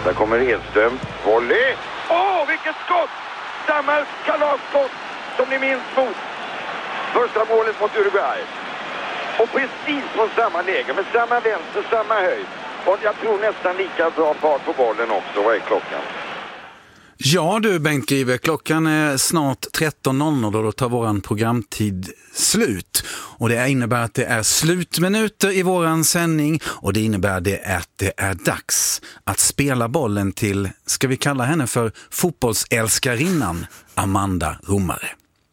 Där kommer Edström. Volley! Vilket skott! Samma kalasskott som ni minns mot första målet mot Uruguay. Och precis på samma läge, med samma vänster, samma höjd. Och jag tror nästan lika bra fart på bollen också. Vad är klockan? Ja du Bengt Grive, klockan är snart 13.00 och då tar våran programtid slut. Och det innebär att det är slutminuter i våran sändning och det innebär att det är dags att spela bollen till, ska vi kalla henne för fotbollsälskarinnan, Amanda Romare.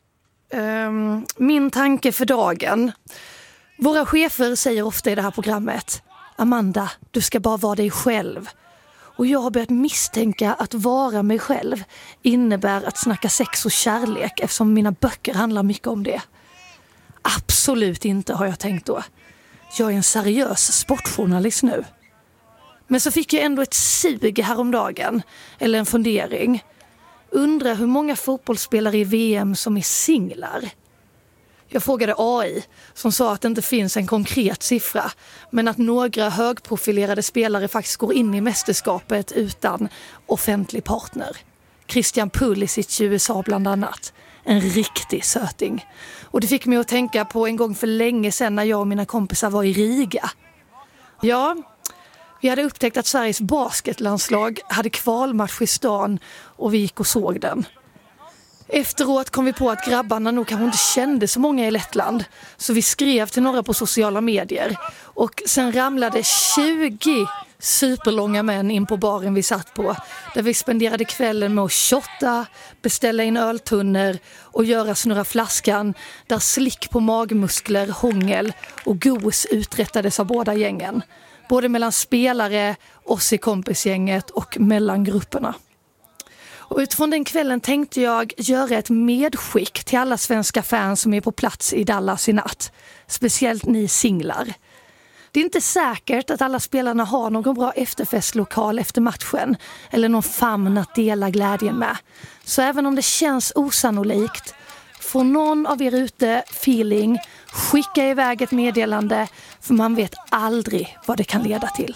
Min tanke för dagen. Våra chefer säger ofta i det här programmet: Amanda, du ska bara vara dig själv. Och jag har börjat misstänka att vara mig själv innebär att snacka sex och kärlek, eftersom mina böcker handlar mycket om det. Absolut inte, har jag tänkt då. Jag är en seriös sportjournalist nu. Men så fick jag ändå ett sug häromdagen, eller en fundering. Undrar hur många fotbollsspelare i VM som är singlar. Jag frågade AI som sa att det inte finns en konkret siffra, men att några högprofilerade spelare faktiskt går in i mästerskapet utan offentlig partner. Christian Pulisic i USA bland annat. En riktig söting. Och det fick mig att tänka på en gång för länge sedan när jag och mina kompisar var i Riga. Ja, vi hade upptäckt att Sveriges basketlandslag hade kvalmatch i stan och vi gick och såg den. Efteråt kom vi på att grabbarna nog kanske inte kände så många i Lettland. Så vi skrev till några på sociala medier. Och sen ramlade 20 superlånga män in på baren vi satt på. Där vi spenderade kvällen med att shotta, beställa in öltunnor och göra snurra flaskan. Där slick på magmuskler, hångel och gos uträttades av båda gängen. Både mellan spelare, oss i kompisgänget och mellan grupperna. Och utifrån den kvällen tänkte jag göra ett medskick till alla svenska fans som är på plats i Dallas i natt. Speciellt ni singlar. Det är inte säkert att alla spelarna har någon bra efterfestlokal efter matchen. Eller någon famn att dela glädjen med. Så även om det känns osannolikt, får någon av er ute feeling, skicka iväg ett meddelande. För man vet aldrig vad det kan leda till.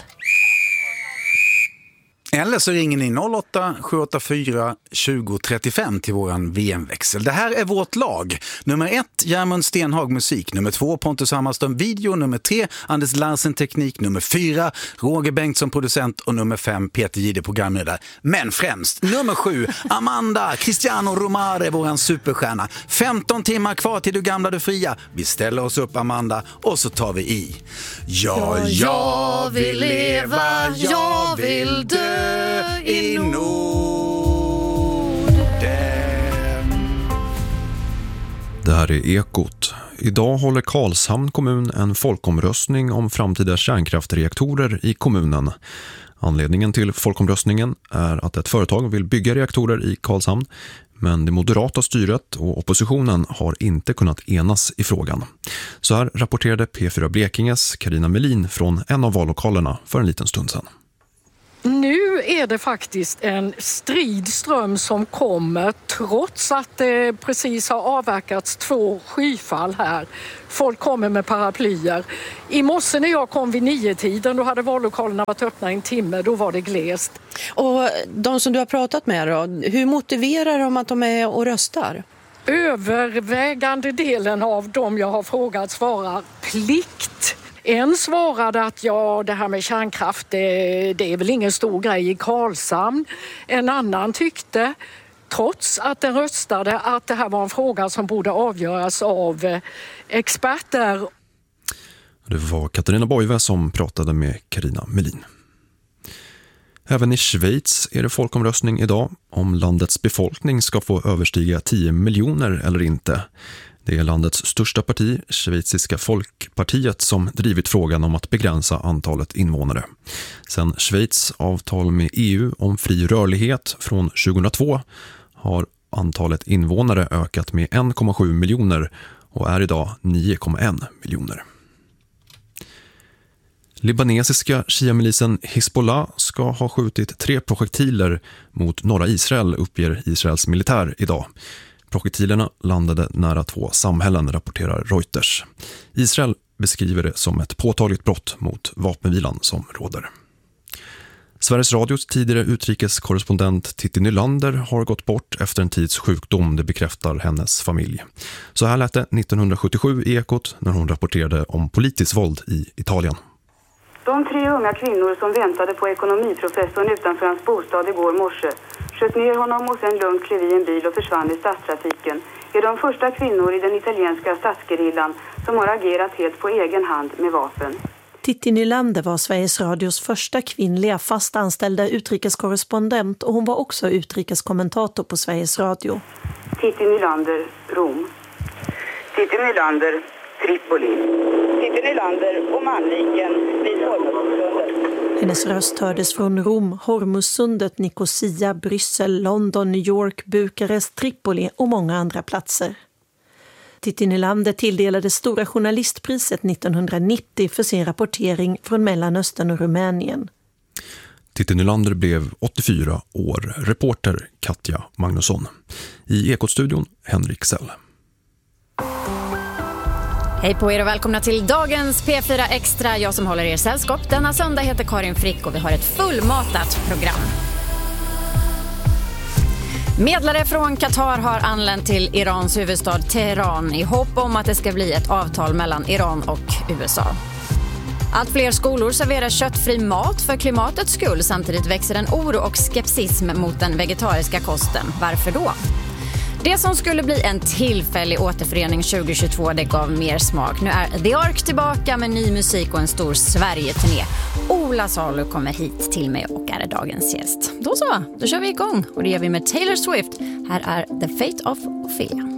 Eller så ringer ni 08-784 2035 till våran VM-växel. Det här är vårt lag. Nummer 1, Järmund Stenhag musik. Nummer 2, Pontus Hammarström video. Nummer 3, Anders Larsen teknik. Nummer 4, Roger Bengtsson producent. Och nummer 5, Peter Gide programledare. Men främst, nummer 7, Amanda Cristiano Romare, våran superstjärna. 15 timmar kvar till du gamla du fria. Vi ställer oss upp, Amanda, och så tar vi i. Ja, jag vill leva, jag vill dö i Norden. Det här är Ekot. Idag håller Karlshamn kommun en folkomröstning om framtida kärnkraftreaktorer i kommunen. Anledningen till folkomröstningen är att ett företag vill bygga reaktorer i Karlshamn, men det moderata styret och oppositionen har inte kunnat enas i frågan. Så här rapporterade P4 Blekinges Carina Melin från en av vallokalerna för en liten stund sedan. Nu är det faktiskt en stridström som kommer trots att det precis har avverkats 2 skyfall här. Folk kommer med paraplyer. I morse när jag kom vid 9-tiden, då hade vallokalerna varit öppna en timme, då var det glest. Och de som du har pratat med då, hur motiverar de att de är och röstar? Övervägande delen av dem jag har frågat svarar plikt. En svarade att det här med kärnkraft, det är väl ingen stor grej i Karlshamn. En annan tyckte, trots att den röstade, att det här var en fråga som borde avgöras av experter. Det var Katarina Boive som pratade med Carina Melin. Även i Schweiz är det folkomröstning idag om landets befolkning ska få överstiga 10 miljoner eller inte. Det är landets största parti, Schweiziska folkpartiet, som drivit frågan om att begränsa antalet invånare. Sen Schweiz avtal med EU om fri rörlighet från 2002 har antalet invånare ökat med 1,7 miljoner och är idag 9,1 miljoner. Libanesiska shia-milisen Hezbollah ska ha skjutit 3 projektiler mot norra Israel, uppger Israels militär idag. Projektilerna landade nära 2 samhällen, rapporterar Reuters. Israel beskriver det som ett påtagligt brott mot vapenvilan som råder. Sveriges Radios tidigare utrikeskorrespondent Titti Nylander har gått bort efter en tids sjukdom, det bekräftar hennes familj. Så här lät det 1977 i Ekot när hon rapporterade om politiskt våld i Italien. De 3 unga kvinnor som väntade på ekonomiprofessorn utanför hans bostad igår morse sköt ner honom och sen lugnt klev i en bil och försvann i stadstrafiken är de första kvinnor i den italienska statsgerillan som har agerat helt på egen hand med vapen. Titti Nylander var Sveriges Radios första kvinnliga fast anställda utrikeskorrespondent och hon var också utrikeskommentator på Sveriges Radio. Titti Nylander, Rom. Titti Nylander, Tripoli. Titti Nylander och Manviken vid Hormuzsundet. Hennes röst hördes från Rom, Hormuzsundet, Nicosia, Bryssel, London, New York, Bukarest, Tripoli och många andra platser. Titti Nylander tilldelades Stora journalistpriset 1990 för sin rapportering från Mellanöstern och Rumänien. Titti Nylander blev 84 år. Reporter Katja Magnusson. I Ekot-studion Henrik Sell. Hej på er och välkomna till dagens P4 Extra. Jag som håller er sällskap denna söndag heter Karin Frick och vi har ett fullmatat program. Medlare från Qatar har anlänt till Irans huvudstad Teheran i hopp om att det ska bli ett avtal mellan Iran och USA. Allt fler skolor serverar köttfri mat för klimatets skull. Samtidigt växer en oro och skepsism mot den vegetariska kosten. Varför då? Det som skulle bli en tillfällig återförening 2022, det gav mer smak. Nu är The Ark tillbaka med ny musik och en stor Sverige-turné. Ola Salo kommer hit till mig och är dagens gäst. Då kör vi igång och det gör vi med Taylor Swift. Här är The Fate of Ophelia.